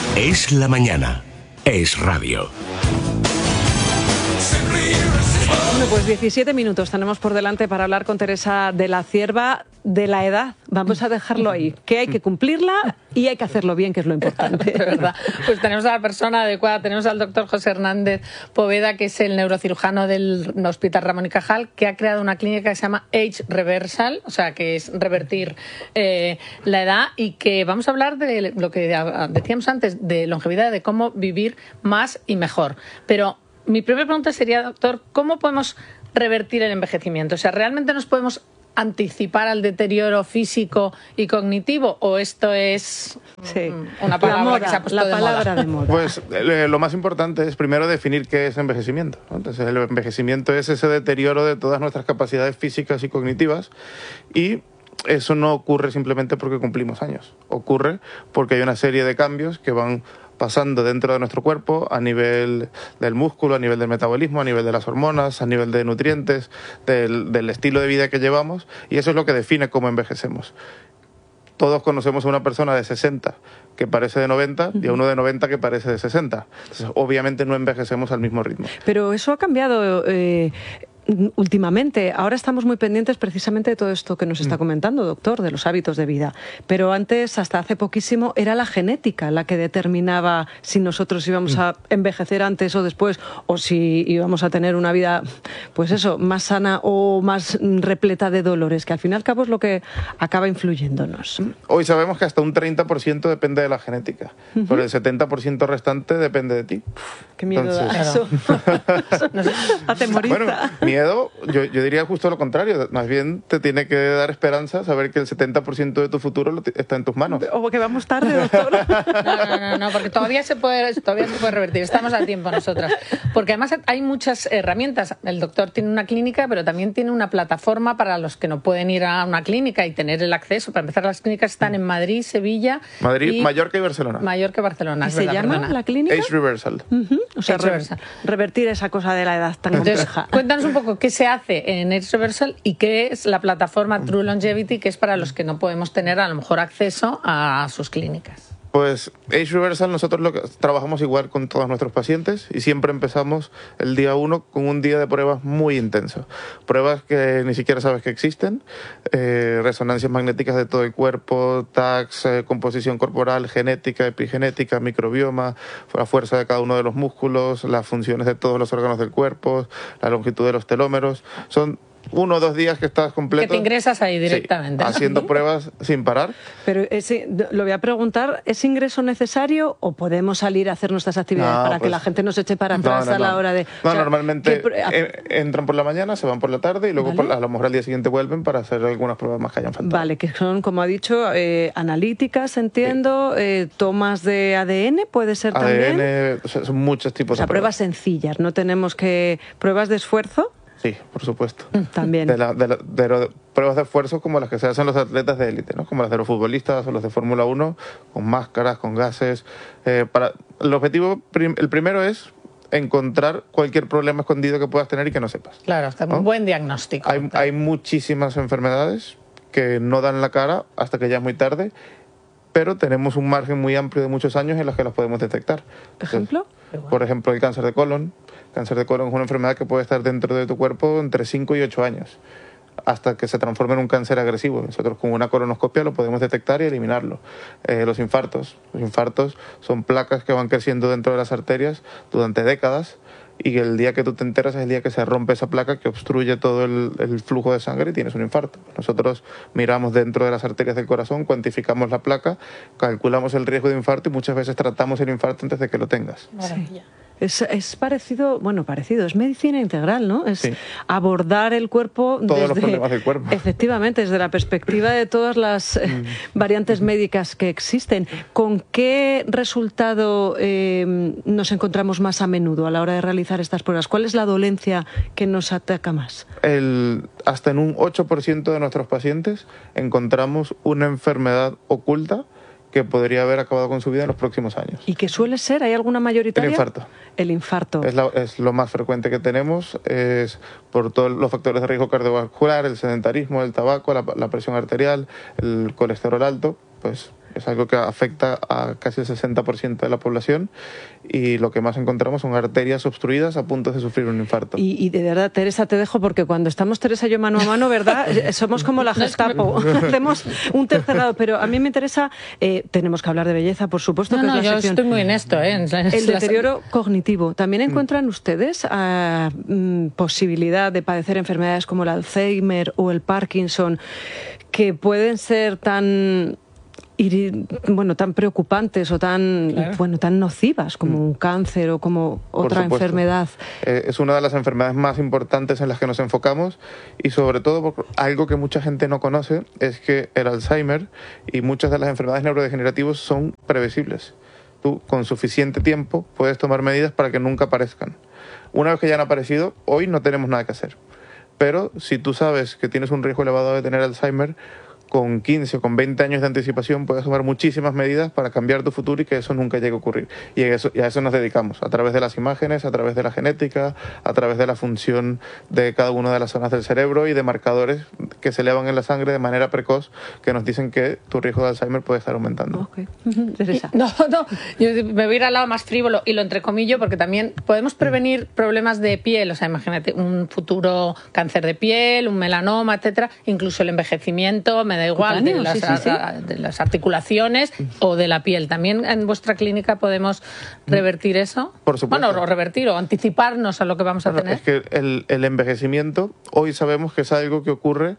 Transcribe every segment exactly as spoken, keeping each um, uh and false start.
Es la mañana. Es radio. Bueno, pues diecisiete minutos tenemos por delante para hablar con Teresa de la Cierva de la edad. Vamos a dejarlo ahí, que hay que cumplirla y hay que hacerlo bien, que es lo importante. De verdad. Pues tenemos a la persona adecuada, tenemos al doctor José Hernández Poveda, que es el neurocirujano del Hospital Ramón y Cajal, que ha creado una clínica que se llama Age Reversal, o sea, que es revertir eh, la edad, y que vamos a hablar de lo que decíamos antes, de longevidad, de cómo vivir más y mejor. Pero mi primera pregunta sería, doctor, ¿cómo podemos revertir el envejecimiento? O sea, ¿realmente nos podemos anticipar al deterioro físico y cognitivo, o esto es sí. una palabra moda, que se ha puesto la de palabra moda? de moda? Pues eh, lo más importante es primero definir qué es envejecimiento, ¿no? Entonces el envejecimiento es ese deterioro de todas nuestras capacidades físicas y cognitivas, y eso no ocurre simplemente porque cumplimos años, ocurre porque hay una serie de cambios que van pasando dentro de nuestro cuerpo a nivel del músculo, a nivel del metabolismo, a nivel de las hormonas, a nivel de nutrientes, del, del estilo de vida que llevamos, y eso es lo que define cómo envejecemos. Todos conocemos a una persona de sesenta que parece de noventa y a uno de noventa que parece de sesenta. Entonces, obviamente no envejecemos al mismo ritmo. Pero eso ha cambiado eh, últimamente. Ahora estamos muy pendientes precisamente de todo esto que nos está comentando, doctor, de los hábitos de vida. Pero antes, hasta hace poquísimo, era la genética la que determinaba si nosotros íbamos a envejecer antes o después, o si íbamos a tener una vida, pues eso, más sana o más repleta de dolores, que al fin y al cabo es lo que acaba influyéndonos. Hoy sabemos que hasta un treinta por ciento depende de la genética, uh-huh. pero el setenta por ciento restante depende de ti. Qué miedo Entonces, da eso. Atemoriza. Bueno, miedo, yo, yo diría justo lo contrario. Más bien te tiene que dar esperanza saber que el setenta por ciento de tu futuro lo está en tus manos. O que vamos tarde, doctor. No, no, no, no, porque todavía se puede, todavía se puede revertir. Estamos a tiempo nosotras. Porque además hay muchas herramientas. El doctor tiene una clínica, pero también tiene una plataforma para los que no pueden ir a una clínica y tener el acceso. Para empezar, las clínicas están en Madrid, Sevilla... Madrid, y Mallorca y Barcelona. Mallorca y Barcelona. ¿Y se verdad, llama perdona. la clínica? Age Reversal. Uh-huh. O sea, Age re Reversal. revertir esa cosa de la edad tan Entonces, compleja. cuéntanos un poco qué se hace en Age Reversal y qué es la plataforma True Longevity, que es para los que no podemos tener a lo mejor acceso a sus clínicas. Pues Age Reversal, nosotros lo que trabajamos igual con todos nuestros pacientes y siempre empezamos el día uno con un día de pruebas muy intenso. Pruebas que ni siquiera sabes que existen, eh, resonancias magnéticas de todo el cuerpo, T A Cs, eh, composición corporal, genética, epigenética, microbioma, la fuerza de cada uno de los músculos, las funciones de todos los órganos del cuerpo, la longitud de los telómeros. Son uno o dos días que estás completo. Que te ingresas ahí directamente. Sí, haciendo pruebas sin parar. Pero ese, lo voy a preguntar, ¿es ingreso necesario o podemos salir a hacer nuestras actividades no, para pues, que la gente no se eche para atrás no, no, a la no. hora de... No, o sea, normalmente ¿qué, eh, entran por la mañana, se van por la tarde y luego vale. por, a lo mejor al día siguiente vuelven para hacer algunas pruebas más que hayan faltado. Vale, que son, como ha dicho, eh, analíticas, entiendo, sí. eh, tomas de A D N, puede ser A D N, también. O sea, son muchos tipos o sea, de pruebas. pruebas sencillas, no tenemos que... ¿Pruebas de esfuerzo? Sí, por supuesto. También. De, la, de, la, de, de pruebas de esfuerzo como las que se hacen los atletas de élite, ¿no? Como las de los futbolistas o los de Fórmula uno, con máscaras, con gases. Eh, para, el objetivo, prim, el primero es encontrar cualquier problema escondido que puedas tener y que no sepas. Claro, está ¿no? un buen diagnóstico. Hay, hay muchísimas enfermedades que no dan la cara hasta que ya es muy tarde, pero tenemos un margen muy amplio de muchos años en los que las podemos detectar. ¿Ejemplo? Entonces, por ejemplo, el cáncer de colon. El cáncer de colon es una enfermedad que puede estar dentro de tu cuerpo entre cinco y ocho años, hasta que se transforme en un cáncer agresivo. Nosotros con una colonoscopia lo podemos detectar y eliminarlo. Eh, los infartos. Los infartos son placas que van creciendo dentro de las arterias durante décadas, y el día que tú te enteras es el día que se rompe esa placa que obstruye todo el, el flujo de sangre y tienes un infarto. Nosotros miramos dentro de las arterias del corazón, cuantificamos la placa, calculamos el riesgo de infarto y muchas veces tratamos el infarto antes de que lo tengas. Sí. Es, es parecido, bueno, parecido, es medicina integral, ¿no? Es sí. abordar el cuerpo todos desde, los problemas del cuerpo. Efectivamente, desde la perspectiva de todas las eh, mm. variantes médicas que existen. ¿Con qué resultado eh, nos encontramos más a menudo a la hora de realizar estas pruebas? ¿Cuál es la dolencia que nos ataca más? El, hasta en un ocho por ciento de nuestros pacientes encontramos una enfermedad oculta que podría haber acabado con su vida en los próximos años. ¿Y qué suele ser? ¿Hay alguna mayoritaria? El infarto. El infarto. Es, la, es lo más frecuente que tenemos, es por todos los factores de riesgo cardiovascular, el sedentarismo, el tabaco, la, la presión arterial, el colesterol alto, pues Es algo que afecta a casi el sesenta por ciento de la población y lo que más encontramos son arterias obstruidas a punto de sufrir un infarto. Y, y de verdad, Teresa, te dejo porque cuando estamos Teresa y yo mano a mano, ¿verdad? Somos como la Gestapo, hacemos un tercer grado, pero a mí me interesa, eh, tenemos que hablar de belleza, por supuesto, no, que no, es la yo sección. estoy muy en esto, ¿eh? En el deterioro cognitivo. ¿También encuentran ustedes uh, mm, posibilidad de padecer enfermedades como el Alzheimer o el Parkinson que pueden ser tan... Y, bueno, tan preocupantes o tan, claro. bueno, tan nocivas como un cáncer o como otra enfermedad? Eh, es una de las enfermedades más importantes en las que nos enfocamos y sobre todo porque algo que mucha gente no conoce es que el Alzheimer y muchas de las enfermedades neurodegenerativas son previsibles. Tú con suficiente tiempo puedes tomar medidas para que nunca aparezcan. Una vez que ya han aparecido, hoy no tenemos nada que hacer. Pero si tú sabes que tienes un riesgo elevado de tener Alzheimer, con quince o con veinte años de anticipación puedes tomar muchísimas medidas para cambiar tu futuro y que eso nunca llegue a ocurrir. Y, en eso, y a eso nos dedicamos, a través de las imágenes, a través de la genética, a través de la función de cada una de las zonas del cerebro y de marcadores que se elevan en la sangre de manera precoz que nos dicen que tu riesgo de Alzheimer puede estar aumentando. Okay. Teresa. No, no, yo me voy a ir al lado más frívolo y lo entrecomillo porque también podemos prevenir problemas de piel, o sea, imagínate un futuro cáncer de piel, un melanoma, etcétera, incluso el envejecimiento, me da igual, de las, sí, sí, sí. de las articulaciones o de la piel. ¿También en vuestra clínica podemos revertir eso? Por supuesto. Bueno, o revertir o anticiparnos a lo que vamos a bueno, tener. Es que el, el envejecimiento, hoy sabemos que es algo que ocurre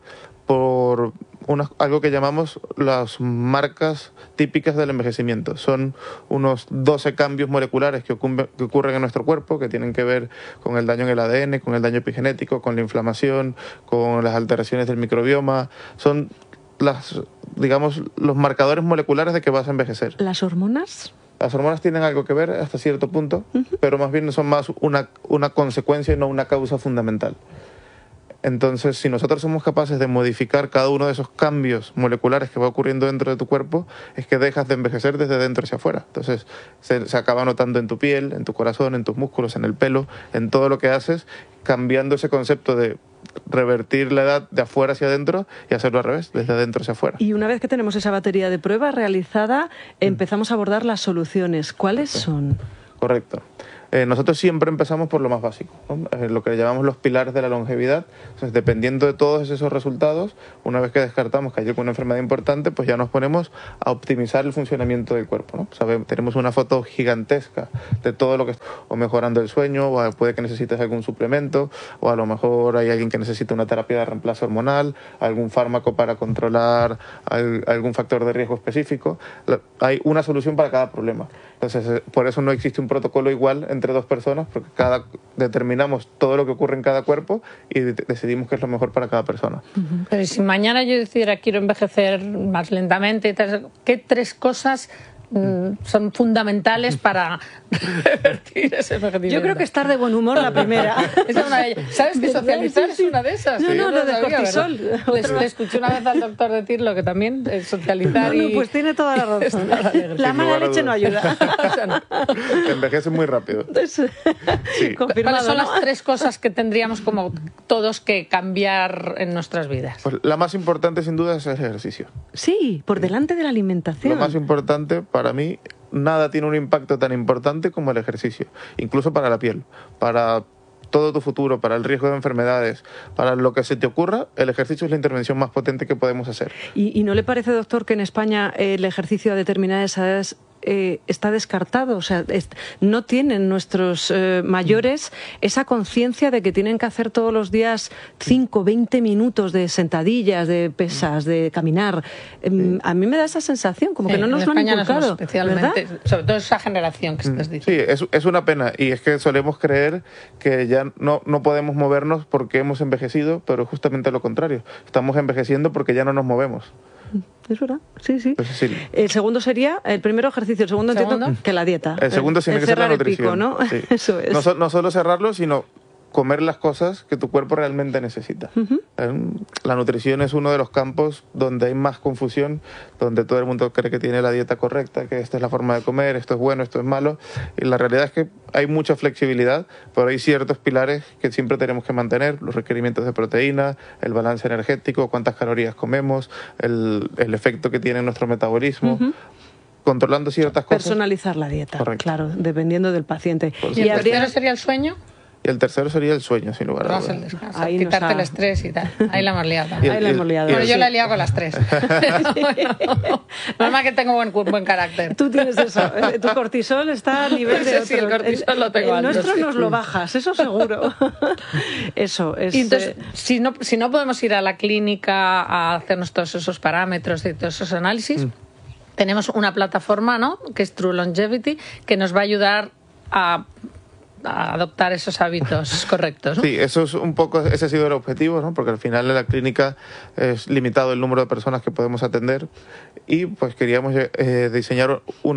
por una, algo que llamamos las marcas típicas del envejecimiento. Son unos doce cambios moleculares que, ocurre, que ocurren en nuestro cuerpo, que tienen que ver con el daño en el A D N, con el daño epigenético, con la inflamación, con las alteraciones del microbioma. Son las, digamos, los marcadores moleculares de que vas a envejecer. ¿Las hormonas? Las hormonas tienen algo que ver hasta cierto punto, uh-huh. pero más bien son más una, una consecuencia y no una causa fundamental. Entonces, si nosotros somos capaces de modificar cada uno de esos cambios moleculares que va ocurriendo dentro de tu cuerpo, es que dejas de envejecer desde dentro hacia afuera. Entonces, se, se acaba notando en tu piel, en tu corazón, en tus músculos, en el pelo, en todo lo que haces, cambiando ese concepto de revertir la edad de afuera hacia adentro y hacerlo al revés, desde adentro hacia afuera. Y una vez que tenemos esa batería de pruebas realizada, empezamos a abordar las soluciones. ¿Cuáles son? Correcto. Eh, nosotros siempre empezamos por lo más básico, ¿no? Eh, lo que llamamos los pilares de la longevidad. Entonces, dependiendo de todos esos resultados, una vez que descartamos que hay alguna enfermedad importante, pues ya nos ponemos a optimizar el funcionamiento del cuerpo, ¿no? Sabemos, tenemos una foto gigantesca de todo lo que está, o mejorando el sueño, o puede que necesites algún suplemento, o a lo mejor hay alguien que necesita una terapia de reemplazo hormonal, algún fármaco para controlar al, algún factor de riesgo específico. Hay una solución para cada problema. Entonces, por eso no existe un protocolo igual entre dos personas, porque cada determinamos todo lo que ocurre en cada cuerpo y de decidimos qué es lo mejor para cada persona. Uh-huh. Pero si mañana yo decidiera quiero envejecer más lentamente, ¿qué tres cosas mm, son fundamentales para revertir ese envejecimiento? Yo creo que estar de buen humor la primera. Esa es una de ellas. ¿Sabes que socializar sí, sí. es una de esas? No, sí, no, no lo de sabía, cortisol. Le, le escuché una vez al doctor decirlo, que también es socializar no, no, y... pues tiene toda la razón. La mala leche no ayuda. Envejece muy rápido. Sí. ¿Cuáles son ¿no? las tres cosas que tendríamos como todos que cambiar en nuestras vidas? Pues la más importante sin duda es el ejercicio. Sí, por delante de la alimentación. Lo más importante para mí, nada tiene un impacto tan importante como el ejercicio, incluso para la piel, para todo tu futuro, para el riesgo de enfermedades, para lo que se te ocurra, el ejercicio es la intervención más potente que podemos hacer. ¿Y, y no le parece, doctor, que en España el ejercicio a determinadas edades Eh, está descartado? O sea, es, no tienen nuestros eh, mayores esa conciencia de que tienen que hacer todos los días cinco, veinte minutos de sentadillas, de pesas, de caminar. Eh, a mí me da esa sensación, como sí, que no nos lo han inculcado, especialmente, ¿verdad? Sobre todo esa generación que estás diciendo. Sí, es, es una pena, y es que solemos creer que ya no, no podemos movernos porque hemos envejecido, pero justamente lo contrario. Estamos envejeciendo porque ya no nos movemos. Es verdad, sí, sí. Pues sí. El segundo sería, el primero ejercicio, el segundo, ¿Segundo? entiendo que la dieta. El segundo el, tiene el que ser la cerrar nutrición. el pico, ¿no? Sí. Eso es. No, so, no solo cerrarlo, sino comer las cosas que tu cuerpo realmente necesita. Uh-huh. La nutrición es uno de los campos donde hay más confusión, donde todo el mundo cree que tiene la dieta correcta, que esta es la forma de comer, esto es bueno, esto es malo, y la realidad es que hay mucha flexibilidad, pero hay ciertos pilares que siempre tenemos que mantener: los requerimientos de proteína, el balance energético, cuántas calorías comemos, el, el efecto que tiene en nuestro metabolismo. Uh-huh. Controlando ciertas cosas. Personalizar la dieta, correcto, claro, dependiendo del paciente. ¿Y el tercero sería el sueño? Y el tercero sería el sueño, sin lugar a dudas. El descanso, ahí quitarte ha... el estrés y tal. Ahí la hemos liado. Ahí la hemos liado. Bueno, yo la he liado con las tres. Normal que tengo buen, buen carácter. Tú tienes eso. Tu cortisol está a nivel de otro. Sí, el cortisol lo tengo el, alto. El nuestro sí. nos lo bajas, eso seguro. Eso es. Y entonces, eh... si, no, si no podemos ir a la clínica a hacernos todos esos parámetros y todos esos análisis, mm. tenemos una plataforma, ¿no?, que es True Longevity, que nos va a ayudar a... a adoptar esos hábitos correctos, ¿no? Sí, eso es un poco, ese ha sido el objetivo, ¿no? Porque al final en la clínica es limitado el número de personas que podemos atender y pues queríamos eh, diseñar una